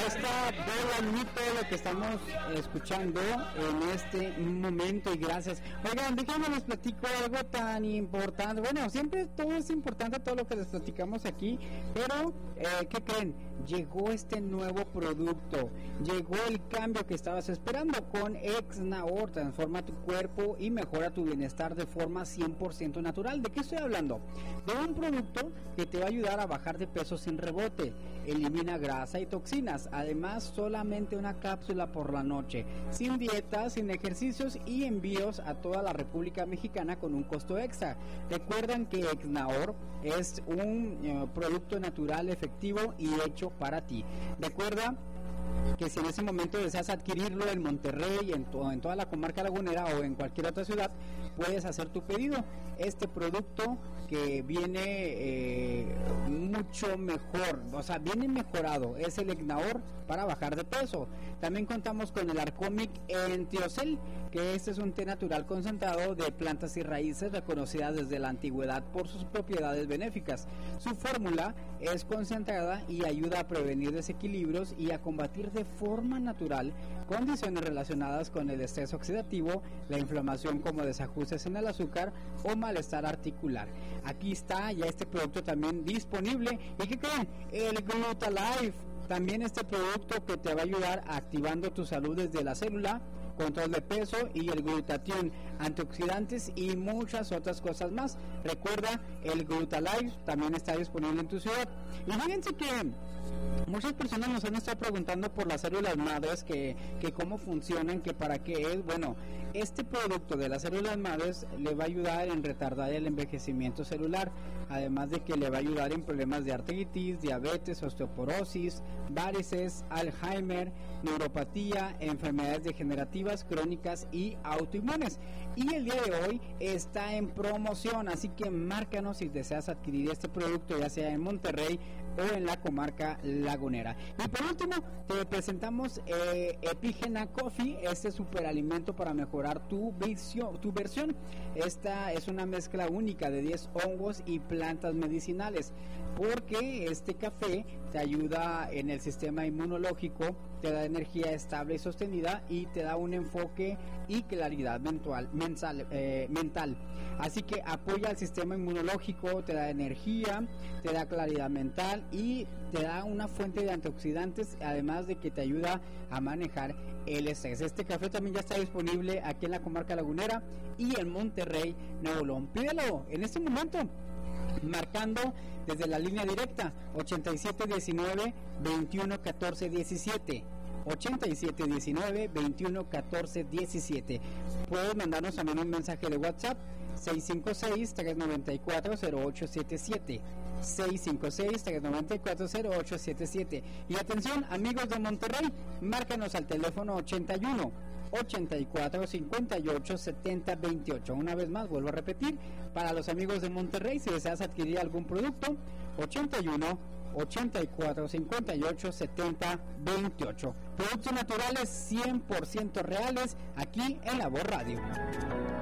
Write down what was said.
está bonito lo que estamos escuchando en este momento y gracias. Oigan, déjenme les platico algo tan importante. Bueno, siempre todo es importante, todo lo que les platicamos aquí, pero ¿qué creen? Llegó este nuevo producto, llegó el cambio que estabas esperando con Exnaor. Transforma tu cuerpo y mejora tu bienestar de forma 100% natural. ¿De qué estoy hablando? De un producto que te va a ayudar a bajar de peso sin rebote, elimina grasa y toxinas, además solamente una cápsula por la noche, sin dieta, sin ejercicios y envíos a toda la República Mexicana con un costo extra. Recuerden que Exnaor es un producto natural, efectivo y hecho para ti. Recuerda que si en ese momento deseas adquirirlo en Monterrey, en toda la comarca lagunera o en cualquier otra ciudad, puedes hacer tu pedido. Este producto que viene mucho mejor, o sea, viene mejorado, es el Exnaor para bajar de peso. También contamos con el Arcomic Entiocel, que este es un té natural concentrado de plantas y raíces reconocidas desde la antigüedad por sus propiedades benéficas. Su fórmula es concentrada y ayuda a prevenir desequilibrios y a combatir de forma natural condiciones relacionadas con el estrés oxidativo, la inflamación como desajustes en el azúcar o malestar articular. Aquí está ya este producto también disponible. ¿Y qué creen? El Glutalife, también este producto que te va a ayudar activando tu salud desde la célula, control de peso y el glutatión, antioxidantes y muchas otras cosas más. Recuerda, el Glutalife también está disponible en tu ciudad. Y fíjense que muchas personas nos han estado preguntando por las células madres, que cómo funcionan, que para qué es. Bueno, este producto de las células madres le va a ayudar en retardar el envejecimiento celular, además de que le va a ayudar en problemas de artritis, diabetes, osteoporosis, varices, Alzheimer, neuropatía, enfermedades degenerativas, crónicas y autoinmunes. Y el día de hoy está en promoción, así que márcanos si deseas adquirir este producto, ya sea en Monterrey o en la comarca lagunera. Y por último, te presentamos Epigena Coffee, este superalimento para mejorar tu versión. Esta es una mezcla única de 10 hongos y plantas medicinales, porque este café te ayuda en el sistema inmunológico, te da energía estable y sostenida y te da un enfoque y claridad mental. Así que apoya el sistema inmunológico, te da energía, te da claridad mental y te da una fuente de antioxidantes, además de que te ayuda a manejar el estrés. Este café también ya está disponible aquí en la comarca lagunera y en Monterrey, Nuevo León. Pídelo en este momento marcando desde la línea directa 8719 21 14 17. 8719 21 14 17. Puedes mandarnos también un mensaje de WhatsApp 656-394-0877. 656-394-0877. Y atención, amigos de Monterrey, márcanos al teléfono 81 84 58 70 28. Una vez más, vuelvo a repetir, para los amigos de Monterrey, si deseas adquirir algún producto, 81 84 58 70 28. Productos naturales 100% reales aquí en La Voz Radio.